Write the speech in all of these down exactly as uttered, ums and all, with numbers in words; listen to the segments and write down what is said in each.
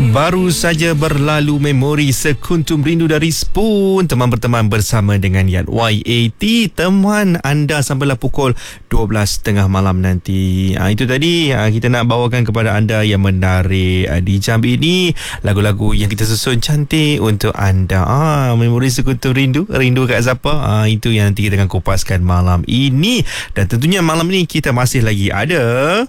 Baru saja berlalu memori sekuntum rindu dari Spoon. Teman berteman bersama dengan Yat Y A T. Teman anda sampailah pukul dua belas tiga puluh malam nanti. ha, Itu tadi ha, kita nak bawakan kepada anda yang menarik ha, di jam ini. Lagu-lagu yang kita susun cantik untuk anda. ha, Memori sekuntum rindu. Rindu kat siapa? ha, Itu yang nanti kita akan kupaskan malam ini. Dan tentunya malam ini kita masih lagi ada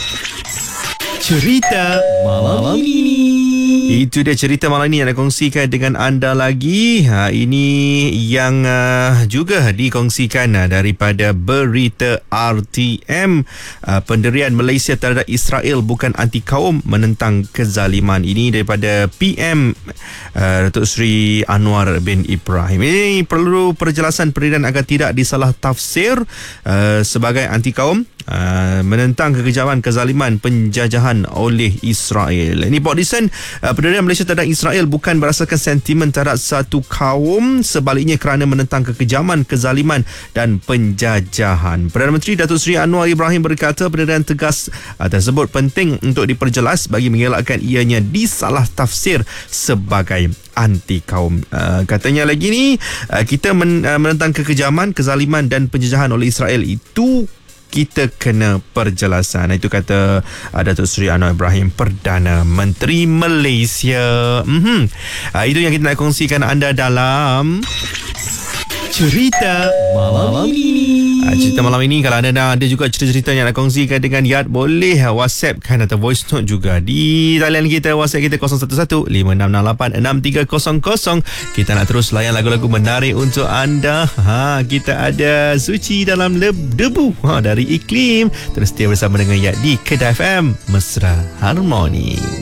cerita malam ini. Itu dia cerita malam ini yang nak kongsikan dengan anda lagi. Ha, ini yang uh, juga dikongsikan uh, daripada berita R T M. Uh, pendirian Malaysia terhadap Israel bukan anti kaum, menentang kezaliman. Ini daripada P M uh, Datuk Seri Anwar bin Ibrahim. Ini perlu perjelasan pendirian agar tidak disalah tafsir uh, sebagai anti kaum. Uh, menentang kekejaman kezaliman penjajahan oleh Israel. Ini Bodison, uh, pendirian Malaysia terhadap Israel bukan berdasarkan sentimen terhadap satu kaum, sebaliknya kerana menentang kekejaman kezaliman dan penjajahan. Perdana Menteri Datuk Seri Anwar Ibrahim berkata pendirian tegas uh, tersebut penting untuk diperjelas bagi mengelakkan ianya disalah tafsir sebagai anti kaum. Uh, katanya lagi ni uh, kita men, uh, menentang kekejaman, kezaliman dan penjajahan oleh Israel, itu kita kena perjelasan. Itu kata uh, Datuk Seri Anwar Ibrahim, Perdana Menteri Malaysia. Mm-hmm. Uh, itu yang kita nak kongsikan anda dalam cerita malam ini. Uh, cerita malam ini, kalau anda nak ada juga cerita-cerita yang nak kongsikan dengan Yat, boleh WhatsApp kan atau voice note juga di talian kita. WhatsApp kita kosong satu satu lima enam enam lapan enam tiga kosong kosong. Kita nak terus layan lagu-lagu menarik untuk anda. Ha, kita ada Suci dalam leb- debu ha, dari Iklim. Terus setia bersama dengan Yat di Kedah F M Mesra Harmoni.